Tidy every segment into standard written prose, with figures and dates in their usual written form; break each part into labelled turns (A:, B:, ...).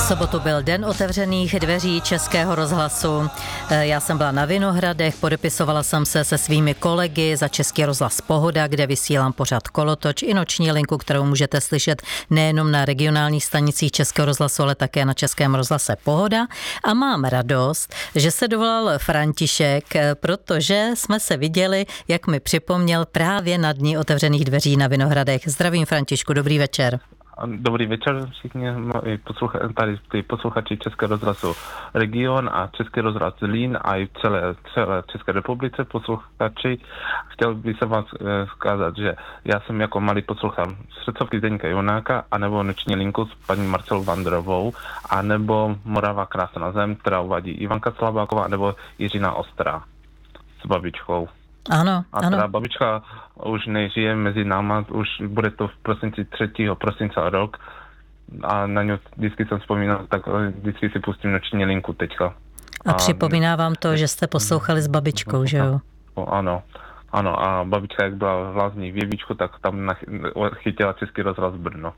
A: sobotu byl den otevřených dveří Českého rozhlasu. Já jsem byla na Vinohradech, podepisovala jsem se se svými kolegy za Český rozhlas Pohoda, kde vysílám pořad Kolotoč i noční linku, kterou můžete slyšet nejenom na regionálních stanicích Českého rozhlasu, ale také na Českém rozhlase Pohoda. A mám radost, že se dovolal František, protože jsme se viděli, jak mi připomněl právě na dní otevřených dveří na Vinohradech. Zdravím, Františku, dobrý večer.
B: Dobrý večer všichni tady posluchači Českého rozhlasu Region a Český rozhlas Zlín a i v celé České republice posluchači. Chtěl bych se vám vzkázat, že já jsem jako malý posluchám srdcovky Zdeňka Junáka, anebo noční linku s paní Marcelou Vandrovou, anebo Morava krásná zem, která uvádí Ivanka Slabáková, nebo Jiřina Ostrá s babičkou.
A: Ano,
B: a teda babička už nežije mezi náma, už bude to v prosinci 3. prosince rok a na ňu vždycky jsem vzpomínal, tak vždycky si pustím noční linku teďka.
A: A připomíná vám to, že jste poslouchali s babičkou, že jo?
B: Ano, a babička, jak byla v Lázní v Jevíčku, tak tam chytila Český rozhlas Brno.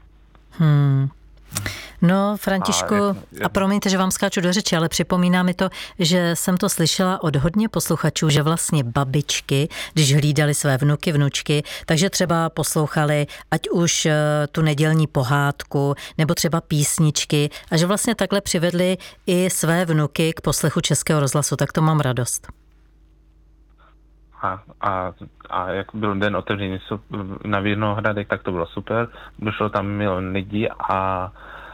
A: No, Františku, a promiňte, že vám skáču do řeči, ale připomíná mi to, že jsem to slyšela od hodně posluchačů, že vlastně babičky, když hlídali své vnuky, vnučky, takže třeba poslouchali ať už tu nedělní pohádku, nebo třeba písničky, a že vlastně takhle přivedli i své vnuky k poslechu Českého rozhlasu, tak to mám radost.
B: A jak byl den otevřený na Vinohradech, tak to bylo super. Došlo tam milion lidí a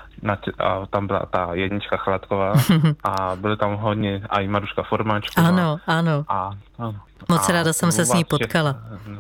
B: tam byla ta jednička Chladková a byly tam hodně a i Maruška Formáčková.
A: Ano. Moc ráda jsem se s ní potkala.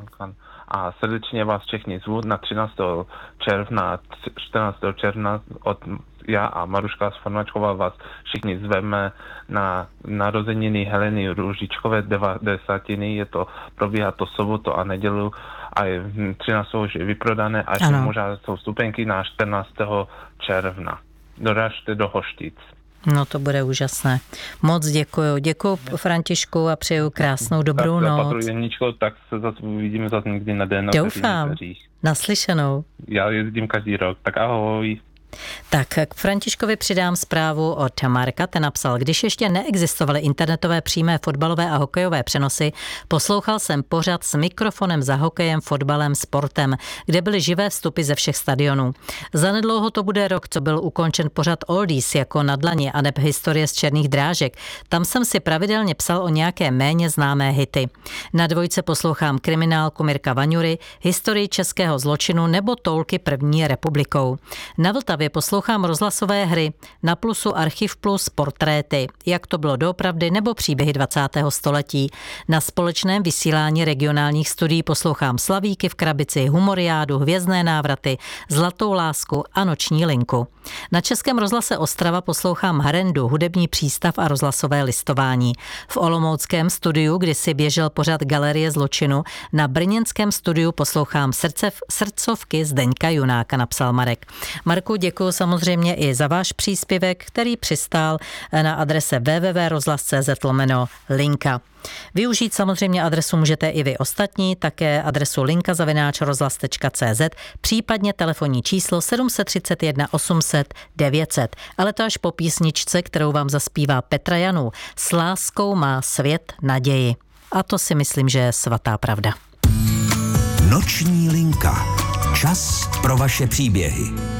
B: A srdečně vás všechny zvu na 13. června, 14. června já a Maruška Formáčková vás všichni zveme na narozeniny Heleny Růžičkové 90. Probíhá to sobotu a nedělu a 13. už je vyprodané a ještě možná jsou vstupenky na 14. června. Doražte do Hoštic.
A: No to bude úžasné. Moc děkuju. Děkuju, Františku, a přeju krásnou dobrou noc.
B: Tak se zase uvidíme zase někdy na den.
A: Doufám. Naslyšenou.
B: Já jezdím každý rok, tak ahoj.
A: Tak k Františkovi přidám zprávu od Marka, ten napsal: když ještě neexistovaly internetové přímé fotbalové a hokejové přenosy, poslouchal jsem pořad s mikrofonem za hokejem, fotbalem, sportem, kde byly živé vstupy ze všech stadionů. Zanedlouho to bude rok, co byl ukončen pořad Oldies jako Na dlani a neb historie z černých drážek. Tam jsem si pravidelně psal o nějaké méně známé hity. Na Dvojce poslouchám kriminálku Mirka Vaňury, historii českého zločinu nebo toulky první republikou. Na Vltavě poslouchám rozhlasové hry, na Plusu Archiv Plus portréty, jak to bylo doopravdy, nebo příběhy 20. století. Na společném vysílání regionálních studií poslouchám Slavíky v krabici, Humoriádu, Hvězdné návraty, Zlatou lásku a Noční linku. Na Českém rozhlase Ostrava poslouchám Harendu, hudební přístav a rozhlasové listování. V olomouckém studiu, kdy si běžel pořad Galerie zločinu, na brněnském studiu poslouchám srdcovky Zdeňka Junáka, napsal Marek. Marku, děkuji samozřejmě i za váš příspěvek, který přistál na adrese www.rozhlas.cz/linka. Využít samozřejmě adresu můžete i vy ostatní, také adresu linka@rozhlas.cz, případně telefonní číslo 731 800 900. Ale to až po písničce, kterou vám zaspívá Petra Janů. S láskou má svět naději. A to si myslím, že je svatá pravda.
C: Noční linka. Čas pro vaše příběhy.